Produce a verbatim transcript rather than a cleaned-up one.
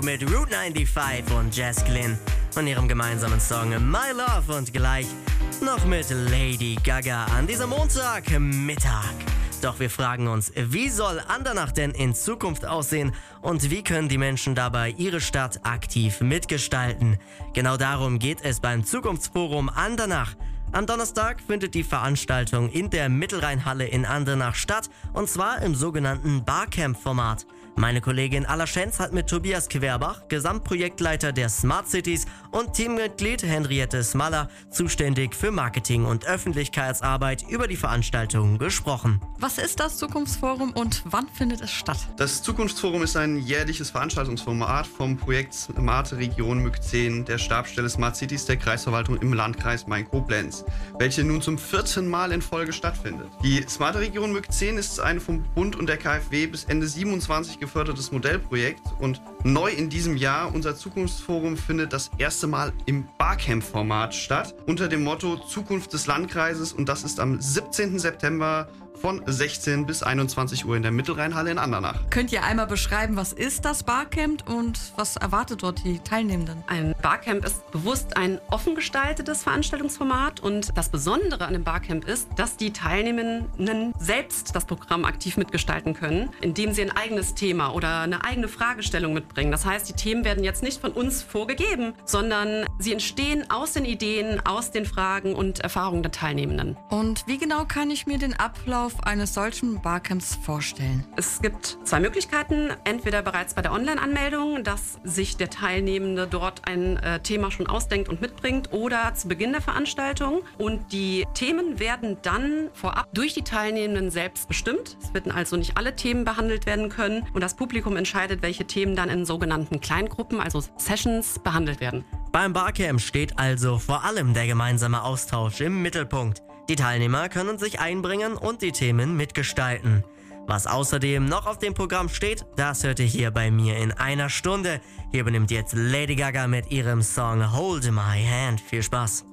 noch mit Route fünfundneunzig und Jess Glynn und ihrem gemeinsamen Song My Love und gleich noch mit Lady Gaga an diesem Montagmittag. Doch wir fragen uns, wie soll Andernach denn in Zukunft aussehen und wie können die Menschen dabei ihre Stadt aktiv mitgestalten? Genau darum geht es beim Zukunftsforum Andernach. Am Donnerstag findet die Veranstaltung in der Mittelrheinhalle in Andernach statt und zwar im sogenannten Barcamp-Format. Meine Kollegin Alla Schenz hat mit Tobias Querbach, Gesamtprojektleiter der Smart Cities und Teammitglied Henriette Smaller, zuständig für Marketing und Öffentlichkeitsarbeit, über die Veranstaltung gesprochen. Was ist das Zukunftsforum und wann findet es statt? Das Zukunftsforum ist ein jährliches Veranstaltungsformat vom Projekt Smarte Region M Y K zehn der Stabsstelle Smart Cities der Kreisverwaltung im Landkreis Main-Koblenz, welche nun zum vierten Mal in Folge stattfindet. Die Smarte Region M Y K zehn ist ein vom Bund und der K f W bis Ende siebenundzwanzig gefördertes Modellprojekt und neu in diesem Jahr, unser Zukunftsforum findet das erste Mal im Barcamp-Format statt, unter dem Motto Zukunft des Landkreises, und das ist am siebzehnten September von sechzehn bis einundzwanzig Uhr in der Mittelrheinhalle in Andernach. Könnt ihr einmal beschreiben, was ist das Barcamp und was erwartet dort die Teilnehmenden? Ein Barcamp ist bewusst ein offen gestaltetes Veranstaltungsformat und das Besondere an dem Barcamp ist, dass die Teilnehmenden selbst das Programm aktiv mitgestalten können, indem sie ein eigenes Thema oder eine eigene Fragestellung mitbringen. Das heißt, die Themen werden jetzt nicht von uns vorgegeben, sondern sie entstehen aus den Ideen, aus den Fragen und Erfahrungen der Teilnehmenden. Und wie genau kann ich mir den Ablauf eines solchen Barcamps vorstellen? Es gibt zwei Möglichkeiten. Entweder bereits bei der Online-Anmeldung, dass sich der Teilnehmende dort ein äh, Thema schon ausdenkt und mitbringt, oder zu Beginn der Veranstaltung. Und die Themen werden dann vorab durch die Teilnehmenden selbst bestimmt. Es werden also nicht alle Themen behandelt werden können und das Publikum entscheidet, welche Themen dann in sogenannten Kleingruppen, also Sessions, behandelt werden. Beim Barcamp steht also vor allem der gemeinsame Austausch im Mittelpunkt. Die Teilnehmer können sich einbringen und die Themen mitgestalten. Was außerdem noch auf dem Programm steht, das hört ihr hier bei mir in einer Stunde. Hier übernimmt jetzt Lady Gaga mit ihrem Song Hold My Hand. Viel Spaß!